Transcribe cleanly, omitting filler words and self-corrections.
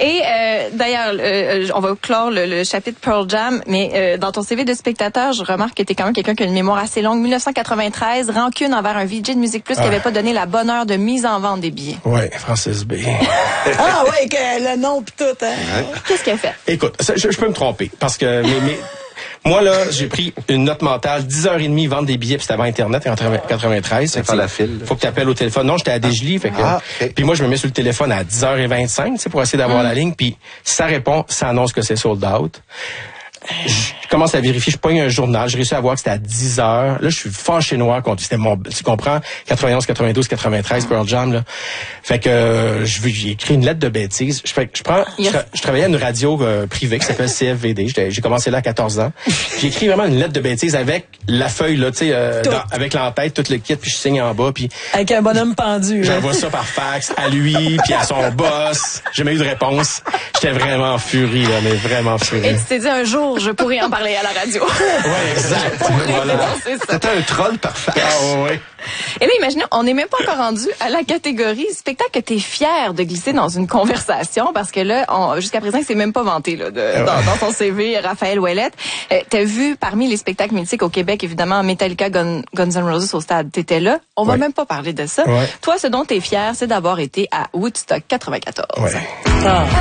Et d'ailleurs, on va clore le chapitre Pearl Jam, mais dans ton CV de spectateur, je remarque que t'es quand même quelqu'un qui a une mémoire assez longue. 1993, rancune envers un VJ de Musique Plus qui avait pas donné la bonne heure de mise en vente des billets. Ouais, Francis B. Ah ouais, que le nom pis tout, hein. Qu'est-ce qu'il a fait? Écoute, je peux me tromper, parce que moi, là, j'ai pris une note mentale, 10h30, vendre des billets, puis c'était avant Internet, en 93. C'est pas la file. Faut que tu appelles au téléphone. Non, j'étais à Desjely, fait que... Okay. Puis moi, je me mets sur le téléphone à 10h25, tu sais, pour essayer d'avoir la ligne, puis ça répond, ça annonce que c'est sold out. Je commence à vérifier, je pogne un journal, j'ai réussi à voir que c'était à 10h. Là, je suis fâché noir contre, c'était tu comprends, 91, 92, 93, Pearl Jam, là. Fait que, j'ai écrit une lettre de bêtise. Je travaillais à une radio privée qui s'appelle CFVD. J'ai commencé là à 14 ans. J'ai écrit vraiment une lettre de bêtise avec la feuille, là, tu sais, avec l'entête, tout le kit, puis je signe en bas, puis... Avec un bonhomme pendu. J'envoie ça par fax à lui, puis à son boss. J'ai jamais eu de réponse. J'étais vraiment furi, là, mais vraiment furi. Et tu t'es dit un jour, je pourrais en parler à la radio. Ouais, exact. Voilà. C'était un troll par fax. Ah ouais. Et là, imaginez, on n'est même pas encore rendu à la catégorie spectacle que t'es fier de glisser dans une conversation, parce que là, jusqu'à présent, c'est même pas vanté là, dans ton CV, Raphaël Ouellette. T'as vu parmi les spectacles mythiques au Québec, évidemment, Metallica, Guns N' Roses au stade. T'étais là. On va même pas parler de ça. Ouais. Toi, ce dont t'es fier, c'est d'avoir été à Woodstock 94. Ouais. Ah.